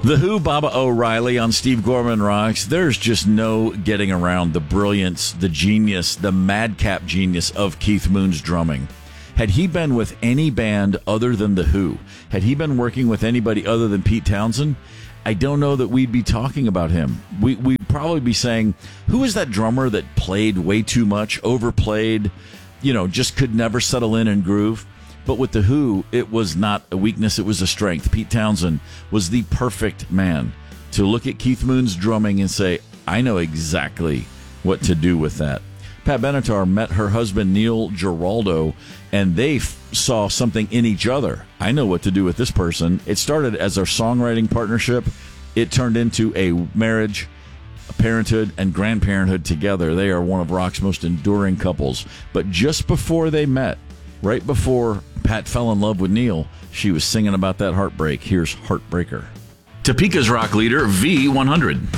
The Who, Baba O'Reilly on Steve Gorman Rocks. There's just no getting around the brilliance, the genius, the madcap genius of Keith Moon's drumming. Had he been with any band other than The Who, had he been working with anybody other than Pete Townsend, I don't know that we'd be talking about him. We'd probably be saying, who is that drummer that played way too much, overplayed, just could never settle in and groove? But with The Who, it was not a weakness, it was a strength. Pete Townsend was the perfect man to look at Keith Moon's drumming and say, I know exactly what to do with that. Pat Benatar met her husband, Neil Giraldo, and they saw something in each other. I know what to do with this person. It started as our songwriting partnership. It turned into a marriage, a parenthood, and grandparenthood together. They are one of rock's most enduring couples. But just before they met, right before Pat fell in love with Neil, she was singing about that heartbreak. Here's Heartbreaker. Topeka's rock leader, V100.